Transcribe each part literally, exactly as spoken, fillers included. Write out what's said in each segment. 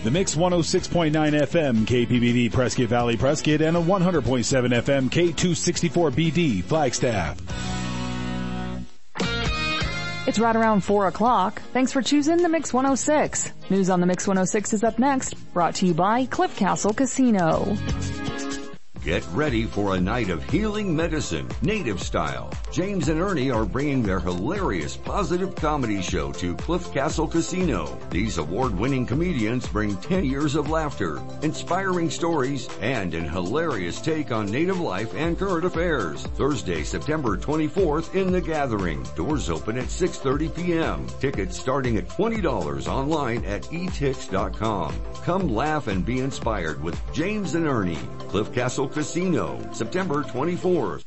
The Mix one oh six point nine F M K P B D Prescott Valley Prescott and a one hundred point seven F M K two sixty-four B D Flagstaff. It's right around four o'clock. Thanks for choosing the Mix one oh six. News on the Mix one oh six is up next, brought to you by Cliff Castle Casino. Get ready for a night of healing medicine, native style. James and Ernie are bringing their hilarious positive comedy show to Cliff Castle Casino. These award-winning comedians bring ten years of laughter, inspiring stories, and an hilarious take on native life and current affairs. Thursday, September twenty-fourth in The Gathering. Doors open at six thirty p.m. Tickets starting at twenty dollars online at e tix dot com. Come laugh and be inspired with James and Ernie. Cliff Castle Casino, September twenty-fourth.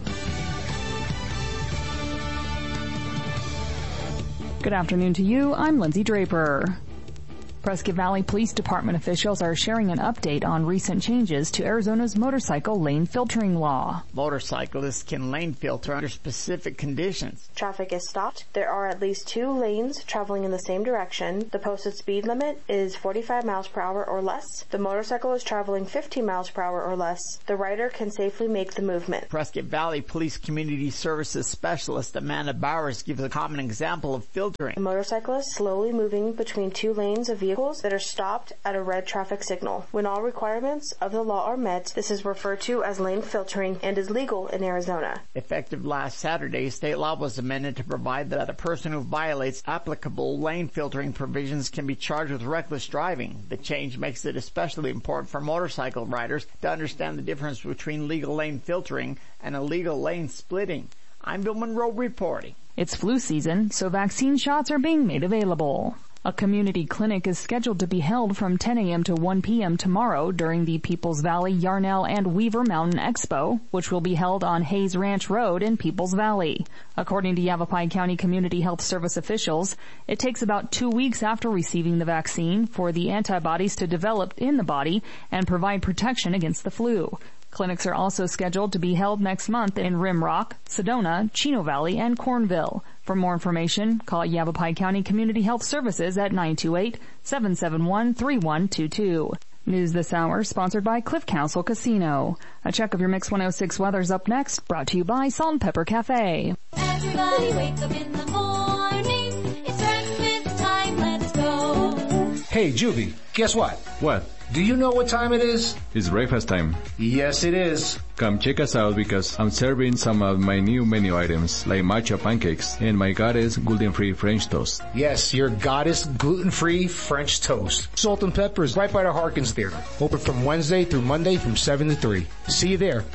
Good afternoon to you. I'm Lindsay Draper. Prescott Valley Police Department officials are sharing an update on recent changes to Arizona's motorcycle lane filtering law. Motorcyclists can lane filter under specific conditions. Traffic is stopped. There are at least two lanes traveling in the same direction. The posted speed limit is forty-five miles per hour or less. The motorcycle is traveling fifteen miles per hour or less. The rider can safely make the movement. Prescott Valley Police Community Services Specialist Amanda Bowers gives a common example of filtering. A motorcyclist slowly moving between two lanes of vehicles that are stopped at a red traffic signal. When all requirements of the law are met, this is referred to as lane filtering and is legal in Arizona. Effective last Saturday, state law was amended to provide that a person who violates applicable lane filtering provisions can be charged with reckless driving. The change makes it especially important for motorcycle riders to understand the difference between legal lane filtering and illegal lane splitting. I'm Bill Monroe reporting. It's flu season, so vaccine shots are being made available. A community clinic is scheduled to be held from ten a.m. to one p.m. tomorrow during the Peoples Valley, Yarnell, and Weaver Mountain Expo, which will be held on Hayes Ranch Road in Peoples Valley. According to Yavapai County Community Health Service officials, it takes about two weeks after receiving the vaccine for the antibodies to develop in the body and provide protection against the flu. Clinics are also scheduled to be held next month in Rimrock, Sedona, Chino Valley, and Cornville. For more information, call Yavapai County Community Health Services at nine two eight, seven seven one, three one two two. News this hour sponsored by Cliff Castle Casino. A check of your Mix one oh six weather's up next, brought to you by Salt and Pepper Cafe. Everybody wake up in the morning. It's breakfast time, let's go. Hey, Juvie, guess what? What? Do you know what time it is? It's breakfast time. Yes, it is. Come check us out because I'm serving some of my new menu items like matcha pancakes and my Goddess gluten-free French toast. Yes, your Goddess gluten-free French toast. Salt and Pepper is right by the Harkins Theater. Open from Wednesday through Monday from seven to three. See you there.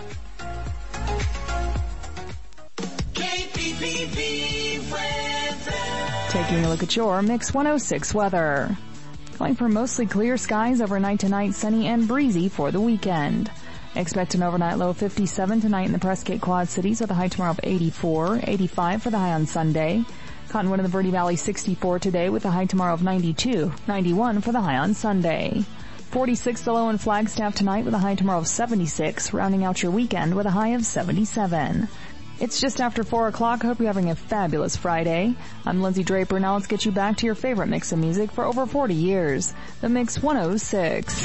Taking a look at your Mix one oh six weather. Calling for mostly clear skies overnight tonight, sunny and breezy for the weekend. Expect an overnight low of fifty-seven tonight in the Prescott Quad Cities with a high tomorrow of eighty-four, eighty-five for the high on Sunday. Cottonwood in the Verde Valley sixty-four today with a high tomorrow of ninety-two, ninety-one for the high on Sunday. forty-six the low in Flagstaff tonight with a high tomorrow of seventy-six, rounding out your weekend with a high of seventy-seven. It's just after four o'clock. Hope you're having a fabulous Friday. I'm Lindsay Draper. Now let's get you back to your favorite mix of music for over forty years. The Mix one oh six.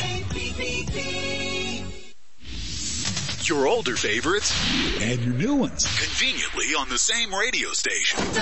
Your older favorites and your new ones conveniently on the same radio station.